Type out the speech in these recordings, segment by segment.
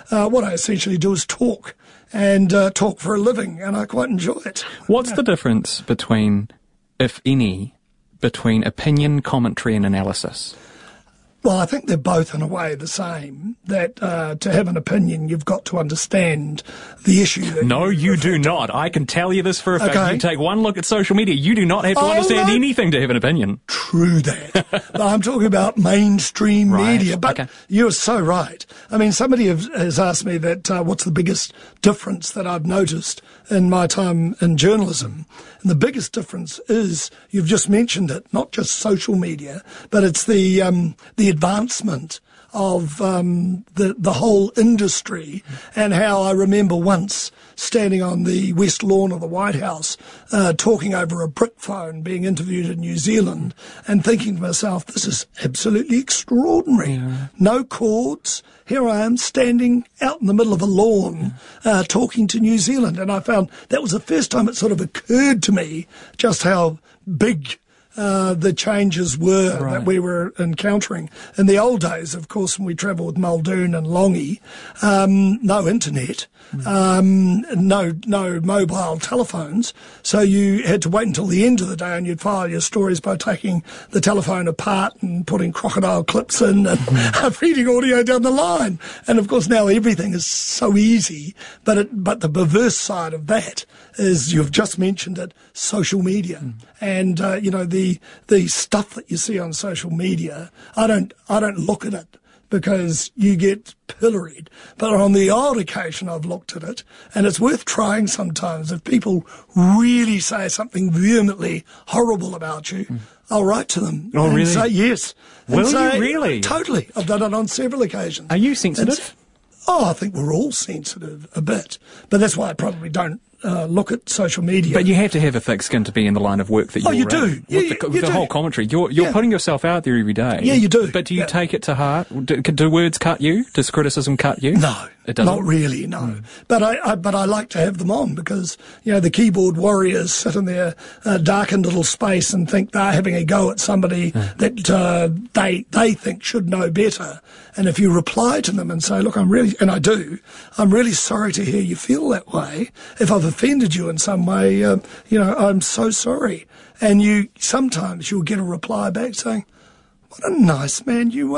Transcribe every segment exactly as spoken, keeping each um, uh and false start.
uh, what I essentially do is talk and uh, talk for a living, and I quite enjoy it. What's the difference between, if any, between opinion, commentary and analysis? Well, I think they're both in a way the same, that uh, to have an opinion, you've got to understand the issue. That no, you do to. not. I can tell you this for a fact. Okay. You take one look at social media, you do not have to oh, understand no. anything to have an opinion. True that. But I'm talking about mainstream Right. media. But Okay. you're so right. I mean, somebody have, has asked me that uh, what's the biggest difference that I've noticed in my time in journalism. And the biggest difference is, you've just mentioned it, not just social media, but it's the um, the advancement of um, the the whole industry, and how I remember once standing on the west lawn of the White House uh, talking over a brick phone, being interviewed in New Zealand, and thinking to myself, this is absolutely extraordinary. Yeah. No cords. Here I am standing out in the middle of a lawn uh, talking to New Zealand, and I found that was the first time it sort of occurred to me just how big Uh, the changes were Right. that we were encountering. In the old days, of course, when we travelled with Muldoon and Longy, um, no internet, mm. um, no no mobile telephones, so you had to wait until the end of the day, and you'd file your stories by taking the telephone apart and putting crocodile clips in and mm. feeding audio down the line. And of course now everything is so easy, but it, but the perverse side of that is, you've just mentioned it, social media. Mm. And, uh, you know, the the stuff that you see on social media, I don't I don't look at it because you get pilloried. But on the odd occasion I've looked at it, and it's worth trying sometimes. If people really say something vehemently horrible about you, mm. I'll write to them oh, and really? say yes. And Will say, you really? Totally. I've done it on several occasions. Are you sensitive? It's, oh, I think we're all sensitive a bit. But that's why I probably don't Uh, look at social media. But you have to have a thick skin to be in the line of work that you're Oh, you do. in. Yeah, with the, you- with you the do. whole commentary. You're, you're Yeah. putting yourself out there every day. Yeah, you do. But do you Yeah. take it to heart? Do, do words cut you? Does criticism cut you? No, It doesn't? not really, no. But I, I, but I like to have them on because, you know, the keyboard warriors sit in their uh, darkened little space and think they're having a go at somebody that uh, they they think should know better. And if you reply to them and say, look, I'm really, and I do, I'm really sorry to hear you feel that way. If I've offended you in some way, uh, you know, I'm so sorry. And you, sometimes you'll get a reply back saying, what a nice man you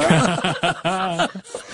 are.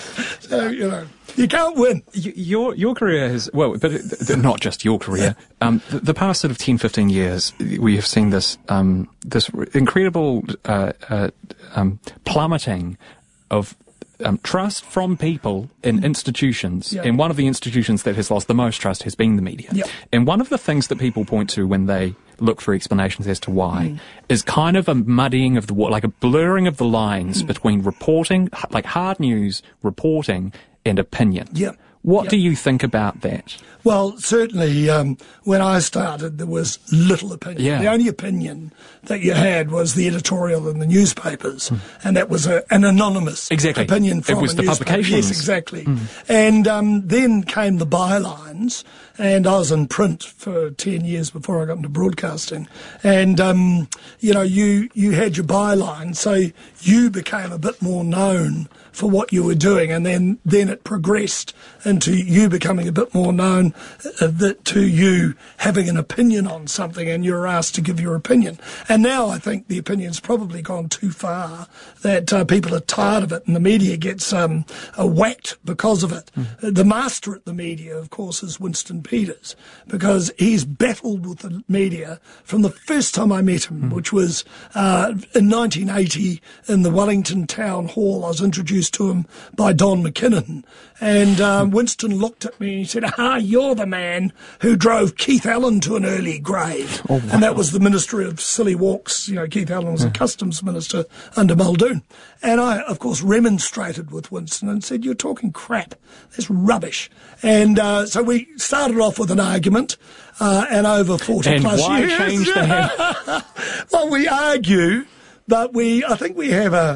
So, you know, you can't win. Y- Your your career has, well, but it- th- not just your career. Um, the, the past sort of ten, fifteen years, we have seen this um, this incredible uh, uh, um, plummeting of um, trust from people in institutions. Yeah. And one of the institutions that has lost the most trust has been the media. Yeah. And one of the things that people point to when they look for explanations as to why is kind of a muddying of the wa- like a blurring of the lines between reporting, h- like hard news reporting, and opinion. Yeah. What Yeah. do you think about that? Well, certainly, um, when I started, there was little opinion. Yeah. The only opinion that you had was the editorial in the newspapers, and that was a, an anonymous Exactly. opinion It from was a the newspaper. publications. Yes, exactly. And um, then came the bylines, and I was in print for ten years before I got into broadcasting. And, um, you know, you, you had your byline, so you became a bit more known for what you were doing, and then, then it progressed into you becoming a bit more known uh, that to you having an opinion on something, and you're asked to give your opinion. And now I think the opinion's probably gone too far, that uh, people are tired of it, and the media gets um, uh, whacked because of it. Mm. Uh, the master at the media, of course, is Winston Peters, because he's battled with the media from the first time I met him, mm. which was uh, in nineteen eighty in the Wellington Town Hall. I was introduced to him by Don McKinnon, and um, Winston looked at me and he said, ah, you're the man who drove Keith Allen to an early grave. Oh, wow. And that was the Ministry of Silly Walks. You know, Keith Allen was a customs minister under Muldoon. And I, of course, remonstrated with Winston and said, you're talking crap. That's rubbish. And uh, so we started off with an argument, uh, and over forty And plus why years. change the hand? Well, we argue, but we, I think we have a,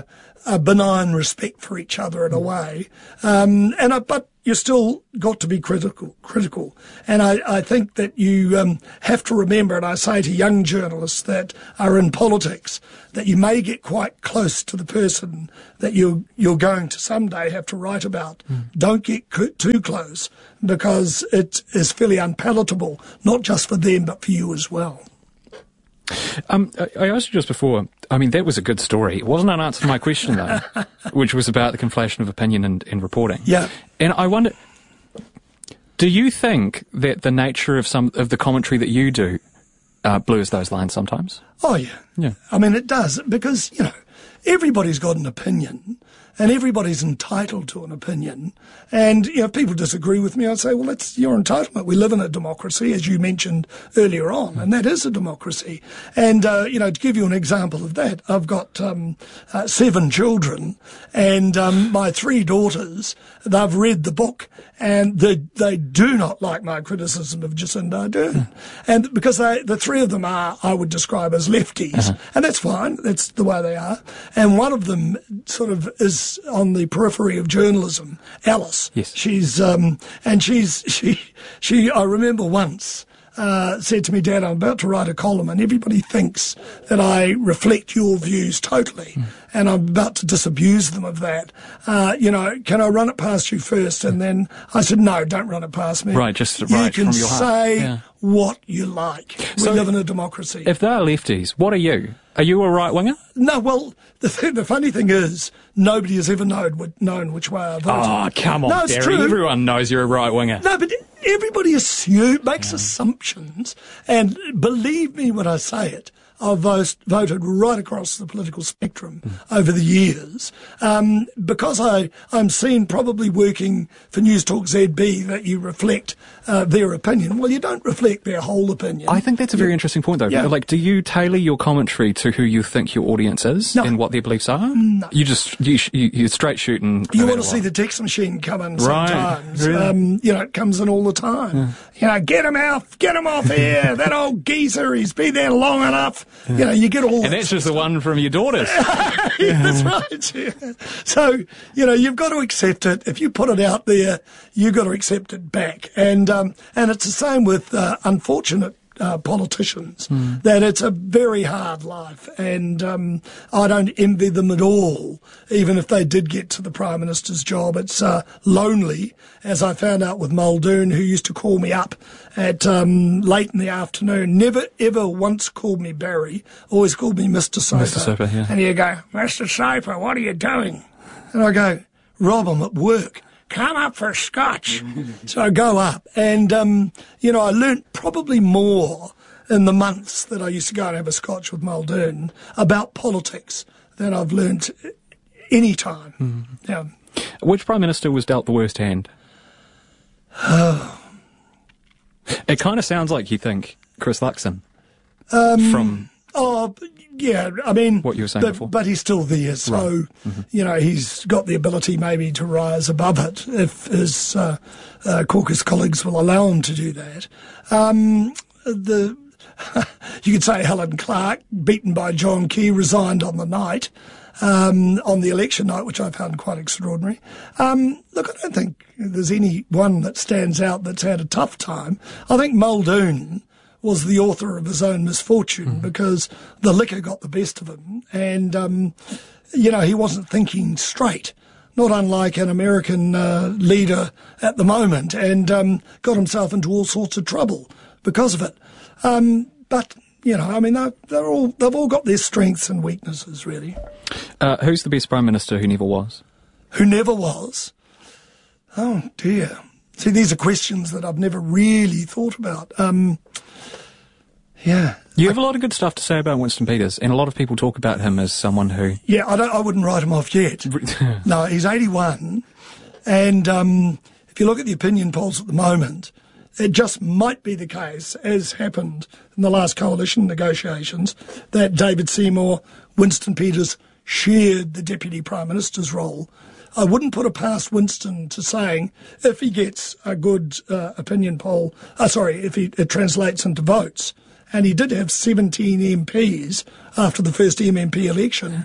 a benign respect for each other in a way. Um, and I, but you still got to be critical, critical. And I, I think that you um, have to remember, and I say to young journalists that are in politics, that you may get quite close to the person that you, you're going to someday have to write about. Mm. Don't get c- too close, because it is fairly unpalatable, not just for them, but for you as well. Um, I asked you just before, I mean, that was a good story. It wasn't an answer to my question, though, which was about the conflation of opinion and, and reporting. Yeah. And I wonder, do you think that the nature of some of the commentary that you do uh, blurs those lines sometimes? Oh, yeah. Yeah. I mean, it does, because, you know, everybody's got an opinion, and everybody's entitled to an opinion. And, you know, if people disagree with me, I say, well, that's your entitlement. We live in a democracy, as you mentioned earlier on, and that is a democracy. And, uh, you know, to give you an example of that, I've got um, uh, seven children, and um, my three daughters, they've read the book, and they, they do not like my criticism of Jacinda Ardern. And because they, the three of them are, I would describe as lefties, uh-huh. and that's fine. That's the way they are. And one of them sort of is on the periphery of journalism, Alice. Yes. She's, um, and she's, she, she, I remember once, uh, said to me, Dad, I'm about to write a column and everybody thinks that I reflect your views totally. Mm. And I'm about to disabuse them of that. Uh, you know, can I run it past you first? And then I said, no, don't run it past me. Right, just you right can from your heart. say yeah. what you like. We so live in a democracy. If they're lefties, what are you? Are you a right-winger? No, well, the th- the funny thing is, nobody has ever known, known which way I voted. Oh, come on, no, it's Barry. true. Everyone knows you're a right-winger. No, but everybody assume, makes yeah. assumptions, and believe me when I say it, I've voted, voted right across the political spectrum mm. over the years, um, because I, I'm seen probably working for News Talk Z B that you reflect uh, their opinion. Well, you don't reflect their whole opinion. I think that's a very yeah. interesting point, though. Yeah. Like, do you tailor your commentary to who you think your audience is no. and what their beliefs are? No. You just, you, you, you straight shoot and... You want to see the text machine come in sometimes. Right. Really? Um, you know, it comes in all the time. Yeah. You know, get him out, get him off here. That old geezer, he's been there long enough. Yeah. You know, you get all And that that's just the one from your daughters. yeah, that's right. Yeah. So, you know, you've got to accept it. If you put it out there, you've got to accept it back. And um, and it's the same with uh, unfortunate uh, politicians, mm. that it's a very hard life. And um, I don't envy them at all, even if they did get to the Prime Minister's job. It's uh, lonely, as I found out with Muldoon, who used to call me up at um, late in the afternoon. Never, ever once called me Barry, always called me Mister Soper. Mister Soper, yeah. And he'd go, Mister Soper, what are you doing? And I go, Rob, I'm at work. Come up for a scotch. So I go up, and, um, you know, I learnt probably more in the months that I used to go and have a scotch with Muldoon about politics than I've learnt any time. Mm. Yeah. Which Prime Minister was dealt the worst hand? It kind of sounds like you think Chris Luxon um, from... Oh, yeah, I mean... What you were saying but, before. But he's still there, so, right. mm-hmm. you know, he's got the ability maybe to rise above it if his uh, uh, caucus colleagues will allow him to do that. Um, the you could say Helen Clark, beaten by John Key, resigned on the night, um, on the election night, which I found quite extraordinary. Um, look, I don't think there's any one that stands out that's had a tough time. I think Muldoon was the author of his own misfortune mm. because the liquor got the best of him, and um, you know, he wasn't thinking straight, not unlike an American uh, leader at the moment, and um, got himself into all sorts of trouble because of it. Um, but you know, I mean, they're, they're all they've all got their strengths and weaknesses, really. Uh, who's the best Prime Minister who never was? Who never was? Oh dear. See, these are questions that I've never really thought about. Um, yeah. You have I, a lot of good stuff to say about Winston Peters, and a lot of people talk about him as someone who... Yeah, I, don't, I wouldn't write him off yet. No, he's eighty-one, and um, if you look at the opinion polls at the moment, it just might be the case, as happened in the last coalition negotiations, that David Seymour, Winston Peters shared the Deputy Prime Minister's role. I wouldn't put it past Winston to saying, if he gets a good uh, opinion poll, uh, sorry, if he, it translates into votes, and he did have seventeen M Ps after the first M M P election,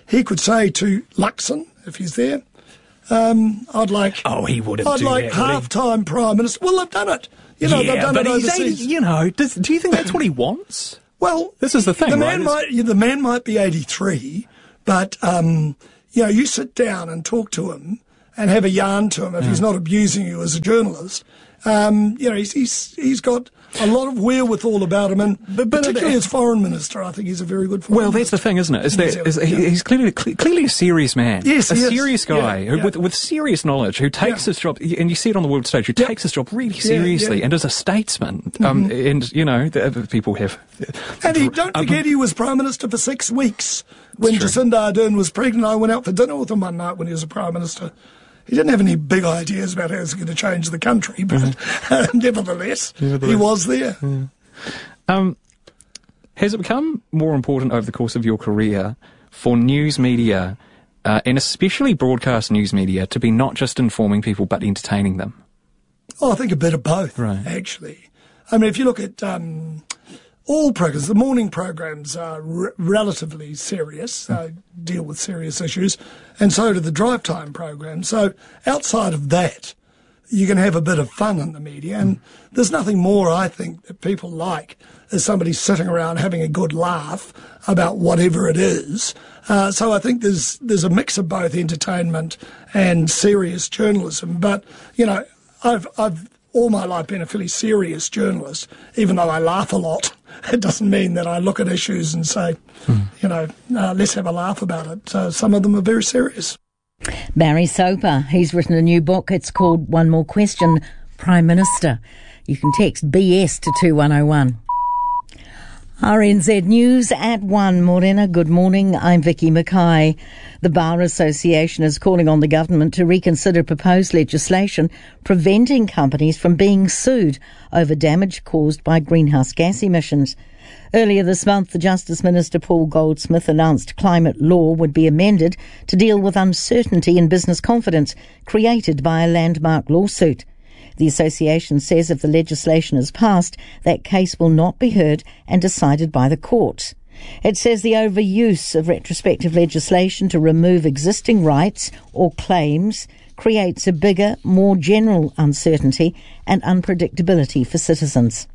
he could say to Luxon, if he's there, um, I'd like... Oh, he wouldn't I'd do like that, would he? half-time Prime Minister. Well, they've done it. You know, yeah, they've done but it he's overseas. eighty, you know, does, do you think that's what he wants? Well, this is the thing, the right? man might, yeah, the man might be eighty-three, but um, you know, you sit down and talk to him and have a yarn to him if yeah. he's not abusing you as a journalist. Um, you know, he's, he's he's got a lot of wherewithal about him, and but, but particularly as foreign minister, I think he's a very good foreign Well, that's minister. the thing, isn't it? Is that is, he, yeah. he's clearly clearly a serious man. Yes, a he is. serious guy yeah, who, yeah. with with serious knowledge, who takes Yeah. his job, and you see it on the world stage, who Yeah. takes his job really Yeah, seriously, yeah. and is a statesman. Um, Mm-hmm. and you know, the other people have. And he, don't um, forget, he was Prime Minister for six weeks when true. Jacinda Ardern was pregnant. I went out for dinner with him one night when he was a Prime Minister. He didn't have any big ideas about how he was going to change the country, but mm-hmm. nevertheless, nevertheless, he was there. Yeah. Um, has it become more important over the course of your career for news media, uh, and especially broadcast news media, to be not just informing people but entertaining them? Oh, I think a bit of both, right. actually. I mean, if you look at um, all programs, the morning programs are r- relatively serious, mm. uh, deal with serious issues, and so do the drive time programs. So outside of that, you can have a bit of fun in the media, and mm. there's nothing more, I think, that people like is somebody sitting around having a good laugh about whatever it is. Uh, so I think there's there's a mix of both entertainment and serious journalism. But, you know, I've I've all my life been a fairly serious journalist, even though I laugh a lot. It doesn't mean that I look at issues and say, mm. you know, uh, let's have a laugh about it. Uh, some of them are very serious. Barry Soper, he's written a new book. It's called One More Question, Prime Minister. You can text B S to two one oh one. R N Z News at one. Morena, good morning. I'm Vicky Mackay. The Bar Association is calling on the government to reconsider proposed legislation preventing companies from being sued over damage caused by greenhouse gas emissions. Earlier this month, the Justice Minister Paul Goldsmith announced climate law would be amended to deal with uncertainty in business confidence created by a landmark lawsuit. The association says if the legislation is passed, that case will not be heard and decided by the courts. It says the overuse of retrospective legislation to remove existing rights or claims creates a bigger, more general uncertainty and unpredictability for citizens.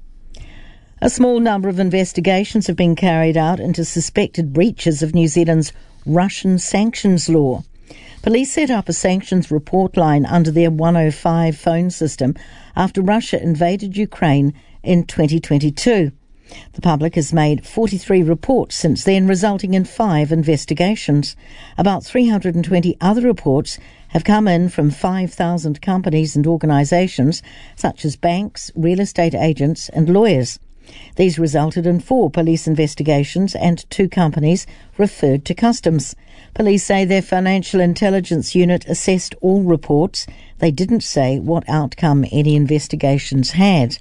A small number of investigations have been carried out into suspected breaches of New Zealand's Russian sanctions law. Police set up a sanctions report line under their one oh five phone system after Russia invaded Ukraine in twenty twenty-two. The public has made forty-three reports since then, resulting in five investigations. About three hundred twenty other reports have come in from five thousand companies and organisations, such as banks, real estate agents and lawyers. These resulted in four police investigations and two companies referred to customs. Police say their financial intelligence unit assessed all reports. They didn't say what outcome any investigations had.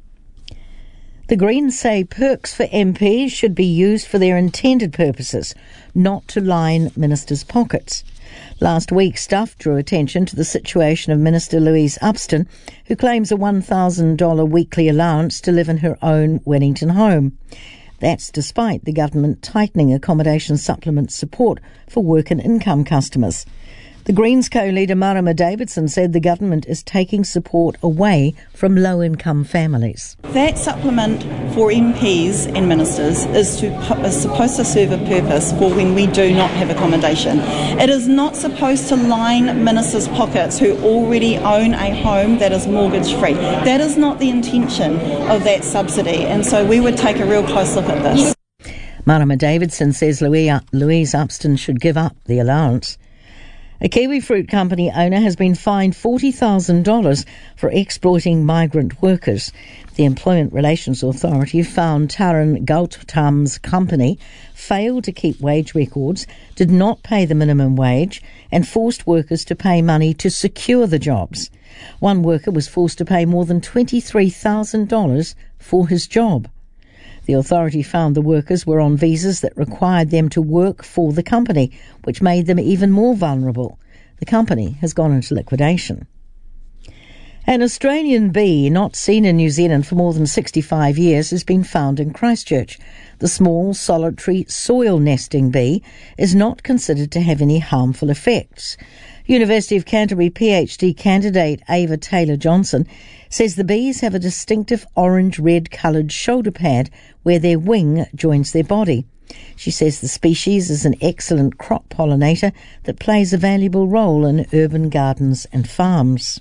The Greens say perks for M Ps should be used for their intended purposes, not to line ministers' pockets. Last week, Stuff drew attention to the situation of Minister Louise Upston, who claims a one thousand dollars weekly allowance to live in her own Wellington home. That's despite the government tightening accommodation supplement support for work and income customers. The Greens co-leader Marama Davidson said the government is taking support away from low-income families. That supplement for M Ps and ministers is, to, is supposed to serve a purpose for when we do not have accommodation. It is not supposed to line ministers' pockets who already own a home that is mortgage-free. That is not the intention of that subsidy, and so we would take a real close look at this. Marama Davidson says Louise Upston should give up the allowance. A kiwi fruit company owner has been fined forty thousand dollars for exploiting migrant workers. The Employment Relations Authority found Taran Gautam's company failed to keep wage records, did not pay the minimum wage, and forced workers to pay money to secure the jobs. One worker was forced to pay more than twenty-three thousand dollars for his job. The authority found the workers were on visas that required them to work for the company, which made them even more vulnerable. The company has gone into liquidation. An Australian bee not seen in New Zealand for more than sixty-five years has been found in Christchurch. The small, solitary, soil-nesting bee is not considered to have any harmful effects. University of Canterbury PhD candidate Ava Taylor-Johnson says the bees have a distinctive orange-red coloured shoulder pad where their wing joins their body. She says the species is an excellent crop pollinator that plays a valuable role in urban gardens and farms.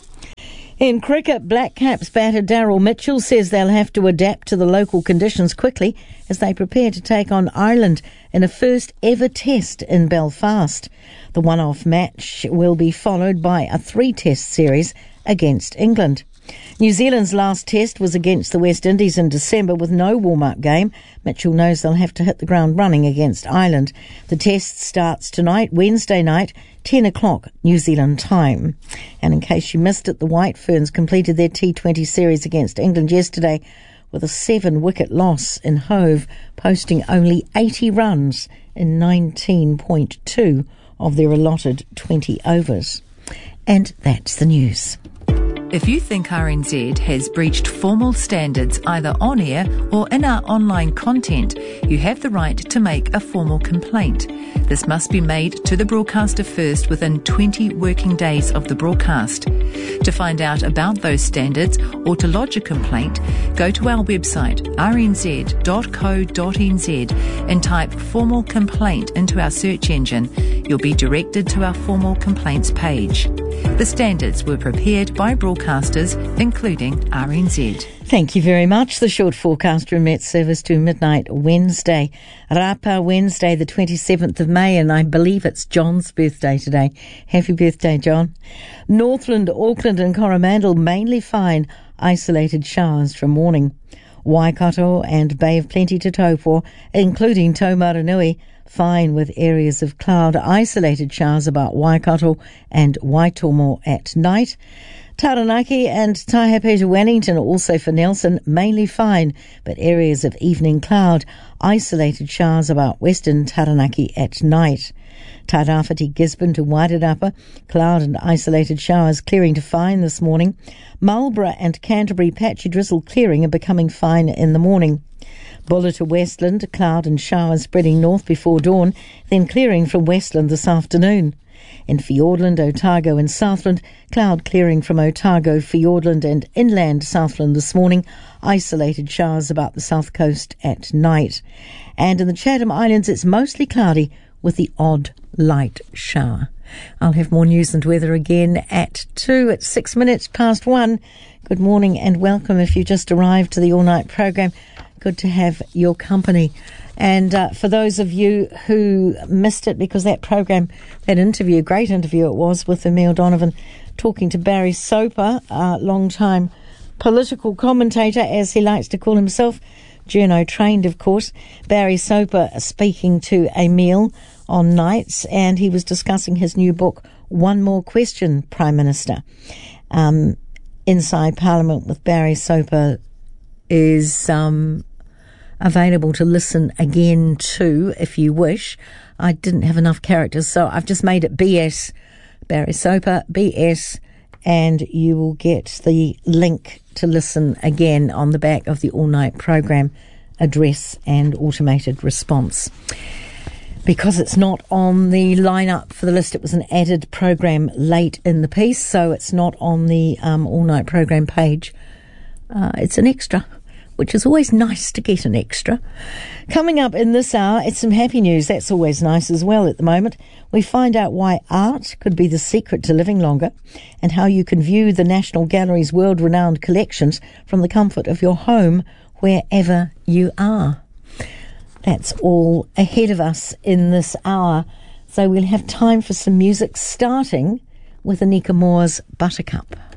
In cricket, Black Caps batter Daryl Mitchell says they'll have to adapt to the local conditions quickly as they prepare to take on Ireland in a first ever test in Belfast. The one-off match will be followed by a three-test series against England. New Zealand's last test was against the West Indies in December with no warm-up game. Mitchell knows they'll have to hit the ground running against Ireland. The test starts tonight, Wednesday night, ten o'clock New Zealand time. And in case you missed it, the White Ferns completed their T twenty series against England yesterday with a seven-wicket loss in Hove, posting only eighty runs in nineteen point two of their allotted twenty overs. And that's the news. If you think R N Z has breached formal standards either on air or in our online content, you have the right to make a formal complaint. This must be made to the broadcaster first within twenty working days of the broadcast. To find out about those standards or to lodge a complaint, go to our website r n z dot co dot n z and type formal complaint into our search engine. You'll be directed to our formal complaints page. The standards were prepared by broadcasters, including R N Z. Thank you very much. The short forecast from Met Service to midnight Wednesday. Rapa Wednesday, the twenty-seventh of May, and I believe it's John's birthday today. Happy birthday, John. Northland, Auckland and Coromandel mainly fine, isolated showers from morning. Waikato and Bay of Plenty to Taupo, including Taumaranui, fine with areas of cloud, isolated showers about Waikato and Waitomo at night. Taranaki and Taipei Wellington, also for Nelson, mainly fine, but areas of evening cloud, isolated showers about western Taranaki at night. Tairāwhiti, Gisborne to Wairarapa, cloud and isolated showers clearing to fine this morning. Marlborough and Canterbury, patchy drizzle clearing and becoming fine in the morning. Buller to Westland, cloud and showers spreading north before dawn, then clearing from Westland this afternoon. In Fiordland, Otago and Southland, cloud clearing from Otago, Fiordland and inland Southland this morning, isolated showers about the south coast at night. And in the Chatham Islands, it's mostly cloudy with the odd light shower. I'll have more news and weather again at two. It's six minutes past one. Good morning and welcome if you just arrived to the all-night program. Good to have your company. And uh, for those of you who missed it, because that program, that interview, great interview it was with Emile Donovan, talking to Barry Soper, a long-time political commentator, as he likes to call himself, journo trained, of course. Barry Soper speaking to Emile on nights, and he was discussing his new book, One More Question, Prime Minister. Um, Inside Parliament with Barry Soper is um, available to listen again to if you wish. I didn't have enough characters, so I've just made it B S, Barry Soper, B S, and you will get the link to listen again on the back of the all-night program address and automated response. Because it's not on the lineup for the list, it was an added program late in the piece, so it's not on the um, all-night program page. Uh, it's an extra, which is always nice to get an extra. Coming up in this hour, it's some happy news. That's always nice as well at the moment. We find out why art could be the secret to living longer and how you can view the National Gallery's world-renowned collections from the comfort of your home wherever you are. That's all ahead of us in this hour. So we'll have time for some music, starting with Anika Moore's Buttercup.